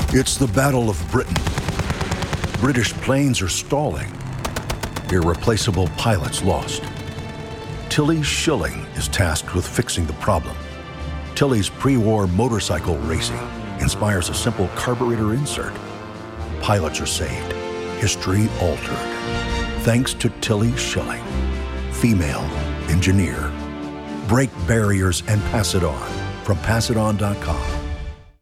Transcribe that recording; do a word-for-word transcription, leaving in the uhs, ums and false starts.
It's the Battle of Britain. British planes are stalling. Irreplaceable pilots lost. Tilly Schilling is tasked with fixing the problem. Tilly's pre-war motorcycle racing inspires a simple carburetor insert. Pilots are saved. History altered. Thanks to Tilly Schilling, female engineer. Break barriers and pass it on from pass it on dot com.